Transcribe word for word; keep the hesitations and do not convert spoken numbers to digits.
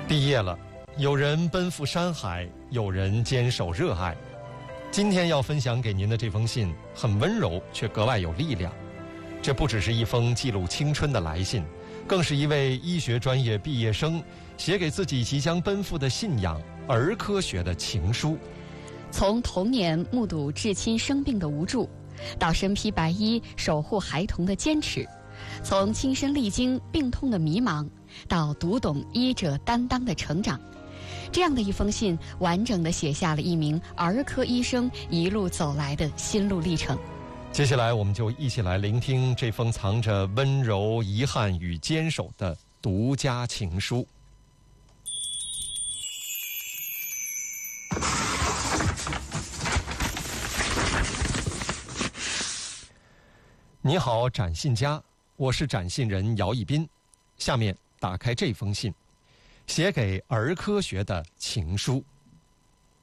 毕业了，有人奔赴山海，有人坚守热爱。今天要分享给您的这封信很温柔，却格外有力量。这不只是一封记录青春的来信，更是一位医学专业毕业生写给自己即将奔赴的信仰儿科学的情书。 从童年目睹至亲生病的无助，到身披白衣守护孩童的坚持，从亲身历经病痛的迷茫，到读懂医者担当的成长，这样的一封信，完整地写下了一名儿科医生一路走来的心路历程。 接下来，我们就一起来聆听这封藏着温柔、遗憾与坚守的独家情书。你好，展信家，我是展信人姚一斌。下面打开这封信，写给儿科学的情书。